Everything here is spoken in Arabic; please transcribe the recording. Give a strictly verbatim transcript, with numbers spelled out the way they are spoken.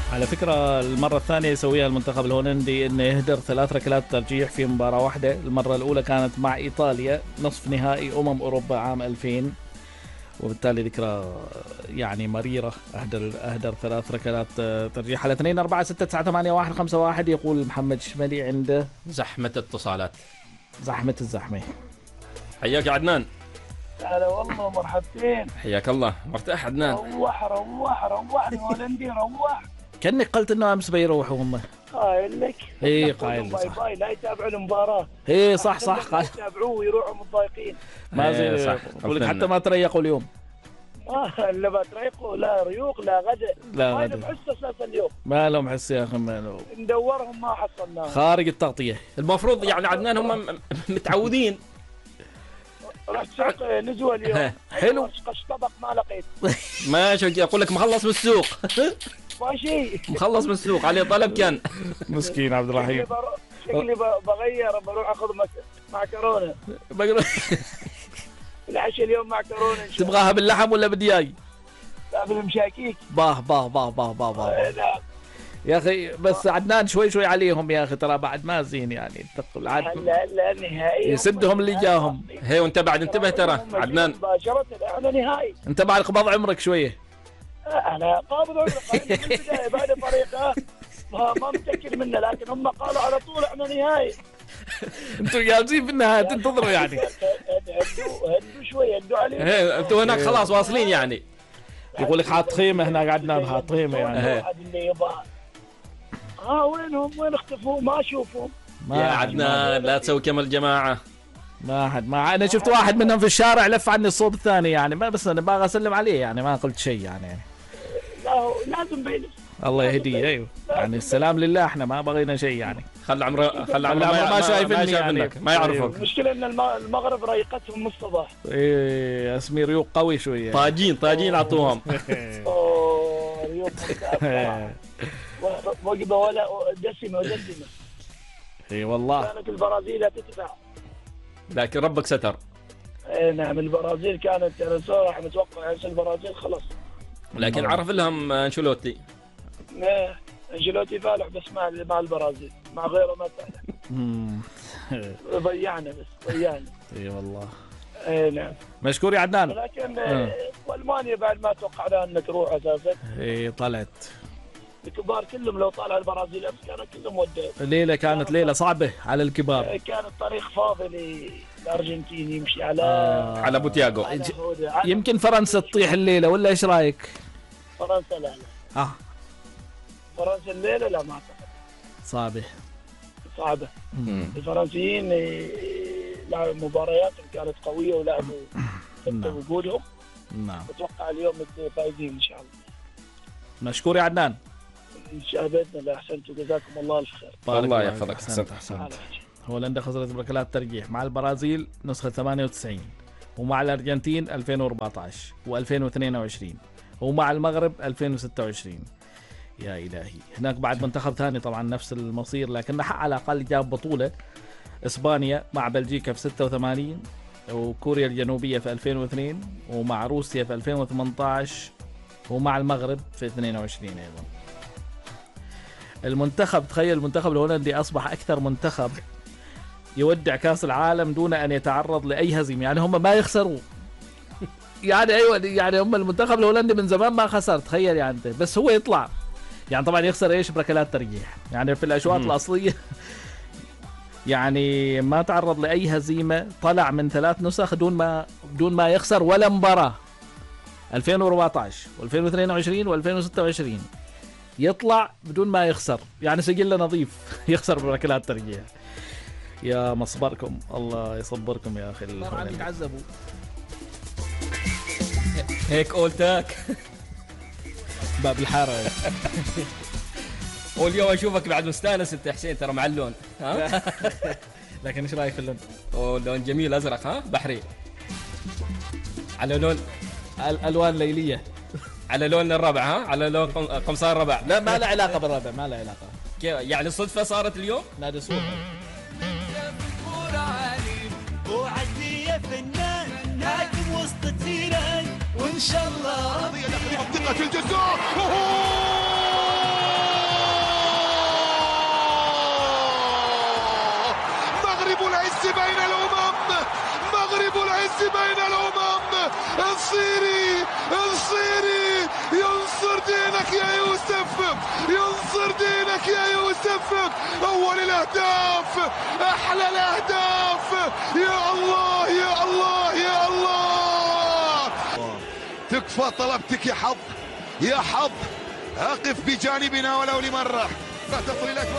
على فكرة المرة الثانية يسويها المنتخب الهولندي انه يهدر ثلاث ركلات ترجيح في مباراة واحدة. المرة الاولى كانت مع ايطاليا نصف نهائي امم اوروبا عام ألفين، وبالتالي ذكرى يعني مريرة. اهدر اهدر ثلاث ركلات ترجيح على اثنين أربعة ستة تسعة ثمانية واحد خمسة واحد. يقول محمد شمالي عنده زحمة اتصالات، زحمة الزحمة. حياك يا عدنان. هلا والله مرحبتين. حياك الله. مرتاح عدنان؟ روح روح روح الهولندي روح. كأنك قلت انه امس بيروحوا هم. قايل لك ايه قايل باي صح. باي لا يتابعوا المباراة. ايه صح صح قال يتابعوه ويروحوا متضايقين. ما إيه زي صح. بقول لك حتى ما تريقوا اليوم. ما لا بتريقوا لا ريوق لا غدا. لا ما غدا. لهم حس اساسا اليوم. ما لهم حس يا اخي، ما لهم. ندورهم ما حصلناهم. خارج التغطية. المفروض يعني عدنان هم م- متعودين. رحت سوق نزوة اليوم. حلو. قش طبق ما لقيت. ماشي اقول لك مخلص من السوق. ما شيء. مخلص من السوق عليه طلب كان. مسكين عبد الرحيم. شكلي بغير بروح اخذ معكرونه. بقول العشاء اليوم معكرونه. تبغاها باللحم ولا بالدياي؟ لا بالمشاكيك. باه باه باه باه باه باه. نعم. يا اخي بس عدنان شوي شوي عليهم يا اخي، ترى بعد ما زين يعني تقل عاد هلا هلا نهائي يسدهم اللي جاهم. هي وانت بعد انتبه ترى عدنان. مباشرة احنا نهائي. انت بعد قبض عمرك شويه. انا قابض عمري من البدايه بعد طريقه ما ما متاكد منه، لكن هم قالوا على طول احنا نهائي. انتوا جالسين في النهايه تنتظروا يعني. هدوا هدوا شوي هدوا عليهم. هي انتوا هناك خلاص واصلين يعني. يقول لك حاط خيمه هناك، عدنان حاط خيمه يعني. واحد اللي يبغى. ها وينهم وين اختفوا ما اشوفهم. ما يا عدنان لا تسوي كما الجماعة. ما حد ما انا شفت واحد منهم في الشارع لف عني الصوب الثاني يعني، ما بس انا باغي اسلم عليه يعني، ما قلت شيء يعني. لا هو لازم بينس. الله يهديه. ايوه يعني السلام لله، احنا ما بغينا شيء يعني. خل عمره خل عمره عمره ما, ما شايفني ما شايف يعني. منك ما يعرفك. المشكله ان الم- المغرب ريقتهم من الصباح. ايه اسمي ريوق قوي شويه. طاجين طاجين اعطوهم. اوه ريوق وجبه ولا دسمه ودسمه. اي والله. كانت البرازيل تدفع. لكن ربك ستر. اي نعم البرازيل كانت انا صراحه متوقع البرازيل خلص. لكن عرف لهم انشيلوتي. ما انشيلوتي فالح بس مع مع البرازيل، مع غيره ما فالح. ضيعنا بس ضيعنا. اي والله. اي نعم. مشكور يا عدنان. لكن والمانيا بعد ما توقعنا انها تروح اساسا. اي طلعت. الكبار كلهم لو طالع البرازيل امس كانوا كلهم ودوا. الليله كانت ليله صعبه على الكبار. كان الطريق فاضي للارجنتين يمشي على آه. على بوتياغو. على على يمكن فرنسا تطيح الليله ولا ايش رايك؟ فرنسا لا لا. اه فرنسا الليله لا ما اعتقد. صعبه صعبه. الفرنسيين لعبوا مبارياتهم كانت قويه ولعبوا حتى وجودهم. نعم. اتوقع اليوم فايزين ان شاء الله. مشكور يا عدنان. ان شاء الله باذن الله. احسنتوا جزاكم الله الف خير. الله يحفظك. احسنت احسنت. هولندا خسرت بركلات ترجيح مع البرازيل نسخه ثمانية وتسعين، ومع الارجنتين ألفين وأربعة عشر وألفين واثنين وعشرين، ومع المغرب ألفين وستة وعشرين. يا إلهي. هناك بعد منتخب ثاني طبعا نفس المصير، لكن حق على الأقل جاب بطولة. إسبانيا مع بلجيكا في ستة وثمانين، وكوريا الجنوبية في ألفين واثنين، ومع روسيا في ألفين وثمانية عشر، ومع المغرب في اثنين وعشرين أيضا. المنتخب تخيل المنتخب الهولندي أصبح أكثر منتخب يودع كأس العالم دون أن يتعرض لأي هزيمة، يعني هم ما يخسروا. يعني أيوة يعني هم المنتخب الهولندي من زمان ما خسر، تخيل يعني أنت، بس هو يطلع يعني طبعا يخسر ايش بركلات ترجيح يعني في الاشواط الاصليه. يعني ما تعرض لاي هزيمه، طلع من ثلاث نسخ دون ما بدون ما يخسر ولا مباراه. ألفين وأربعة عشر وألفين واثنين وعشرين وألفين وستة وعشرين يطلع بدون ما يخسر، يعني سجله نظيف. يخسر بركلات ترجيح. يا مصبركم، الله يصبركم يا اخي. الهولندي تعذبوا هيك قلتك باب الحاره. واليوم اشوفك بعد مستانس انت حسين ترى مع اللون ها. لكن ايش رايك في اللون؟ اوه لون جميل ازرق ها بحري. على لون الالوان ليليه. على لون الربع ها، على لون قمصان الربع. لا ما له علاقه بالربع، ما له علاقه. يعني صدفه صارت اليوم. نادي صوت وعدني يا فنان ناكم وسط التيران وان شاء الله منطقة الجزاء. النصيري النصيري ينصر دينك يا يوسف، ينصر دينك يا يوسف. اول الاهداف، احلى الاهداف. يا الله يا الله يا الله. تكفى طلبتك يا حظ، يا حظ اقف بجانبنا ولو لمره. لا تصل الى